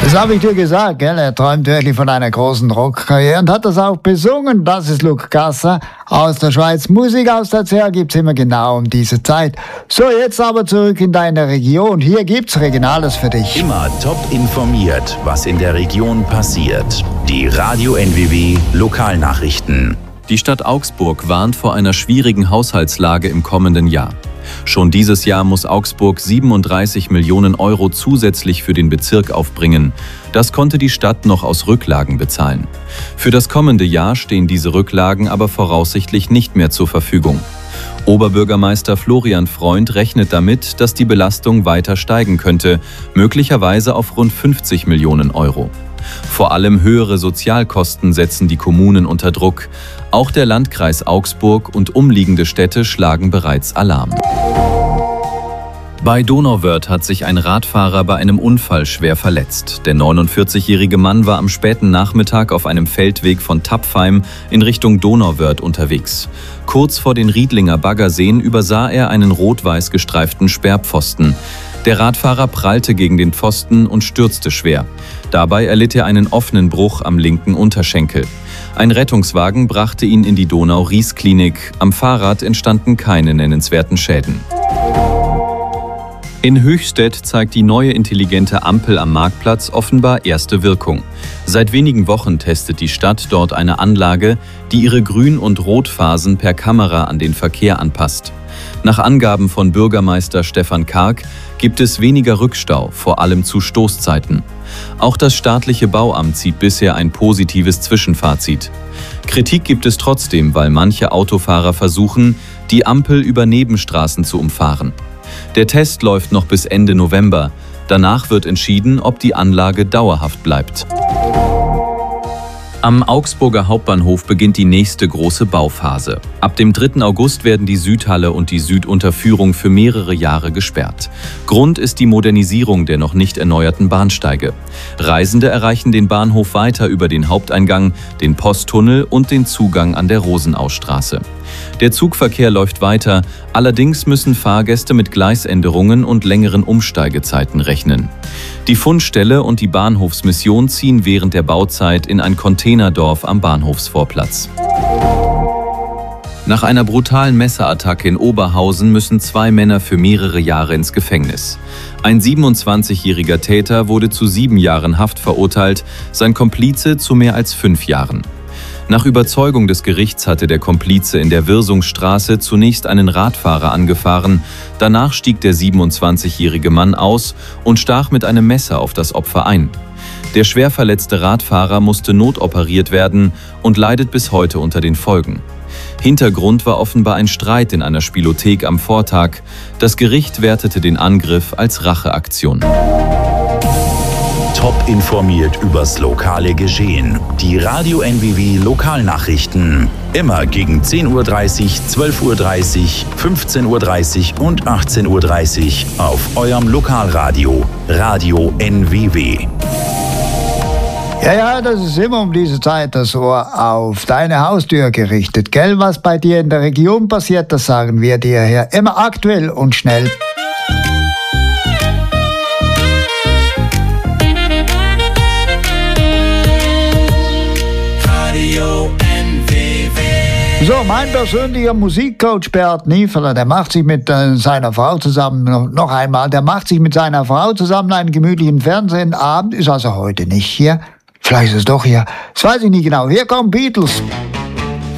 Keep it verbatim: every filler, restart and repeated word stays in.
Das habe ich dir gesagt, gell? Er träumt wirklich von einer großen Rockkarriere und hat das auch besungen. Das ist Luc Gasser aus der Schweiz. Musik aus der C H gibt's immer genau um diese Zeit. So, jetzt aber zurück in deine Region. Hier gibt's Regionales für dich. Immer top informiert, was in der Region passiert. Die Radio N W W Lokalnachrichten. Die Stadt Augsburg warnt vor einer schwierigen Haushaltslage im kommenden Jahr. Schon dieses Jahr muss Augsburg siebenunddreißig Millionen Euro zusätzlich für den Bezirk aufbringen. Das konnte die Stadt noch aus Rücklagen bezahlen. Für das kommende Jahr stehen diese Rücklagen aber voraussichtlich nicht mehr zur Verfügung. Oberbürgermeister Florian Freund rechnet damit, dass die Belastung weiter steigen könnte, möglicherweise auf rund fünfzig Millionen Euro. Vor allem höhere Sozialkosten setzen die Kommunen unter Druck. Auch der Landkreis Augsburg und umliegende Städte schlagen bereits Alarm. Bei Donauwörth hat sich ein Radfahrer bei einem Unfall schwer verletzt. Der neunundvierzigjährige Mann war am späten Nachmittag auf einem Feldweg von Tapfheim in Richtung Donauwörth unterwegs. Kurz vor den Riedlinger Baggerseen übersah er einen rot-weiß gestreiften Sperrpfosten. Der Radfahrer prallte gegen den Pfosten und stürzte schwer. Dabei erlitt er einen offenen Bruch am linken Unterschenkel. Ein Rettungswagen brachte ihn in die Donau-Ries-Klinik. Am Fahrrad entstanden keine nennenswerten Schäden. In Höchstädt zeigt die neue intelligente Ampel am Marktplatz offenbar erste Wirkung. Seit wenigen Wochen testet die Stadt dort eine Anlage, die ihre Grün- und Rotphasen per Kamera an den Verkehr anpasst. Nach Angaben von Bürgermeister Stefan Karg gibt es weniger Rückstau, vor allem zu Stoßzeiten. Auch das staatliche Bauamt zieht bisher ein positives Zwischenfazit. Kritik gibt es trotzdem, weil manche Autofahrer versuchen, die Ampel über Nebenstraßen zu umfahren. Der Test läuft noch bis Ende November. Danach wird entschieden, ob die Anlage dauerhaft bleibt. Am Augsburger Hauptbahnhof beginnt die nächste große Bauphase. Ab dem dritten August werden die Südhalle und die Südunterführung für mehrere Jahre gesperrt. Grund ist die Modernisierung der noch nicht erneuerten Bahnsteige. Reisende erreichen den Bahnhof weiter über den Haupteingang, den Posttunnel und den Zugang an der Rosenausstraße. Der Zugverkehr läuft weiter, allerdings müssen Fahrgäste mit Gleisänderungen und längeren Umsteigezeiten rechnen. Die Fundstelle und die Bahnhofsmission ziehen während der Bauzeit in ein Containerdorf am Bahnhofsvorplatz. Nach einer brutalen Messerattacke in Oberhausen müssen zwei Männer für mehrere Jahre ins Gefängnis. Ein siebenundzwanzigjähriger Täter wurde zu sieben Jahren Haft verurteilt, sein Komplize zu mehr als fünf Jahren. Nach Überzeugung des Gerichts hatte der Komplize in der Wirsungsstraße zunächst einen Radfahrer angefahren. Danach stieg der siebenundzwanzigjährige Mann aus und stach mit einem Messer auf das Opfer ein. Der schwer verletzte Radfahrer musste notoperiert werden und leidet bis heute unter den Folgen. Hintergrund war offenbar ein Streit in einer Spielothek am Vortag. Das Gericht wertete den Angriff als Racheaktion. Top informiert übers lokale Geschehen. Die Radio N W W Lokalnachrichten. Immer gegen zehn Uhr dreißig, zwölf Uhr dreißig, fünfzehn Uhr dreißig und achtzehn Uhr dreißig auf eurem Lokalradio. Radio N W W. Ja, ja, das ist immer um diese Zeit das Ohr auf deine Haustür gerichtet, gell? Was bei dir in der Region passiert, das sagen wir dir hier immer aktuell und schnell. So, mein persönlicher Musikcoach Bert Niefeler, der macht sich mit äh, seiner Frau zusammen, noch einmal, der macht sich mit seiner Frau zusammen einen gemütlichen Fernsehabend, ist also heute nicht hier. Vielleicht ist es doch hier, das weiß ich nicht genau. Hier kommen Beatles.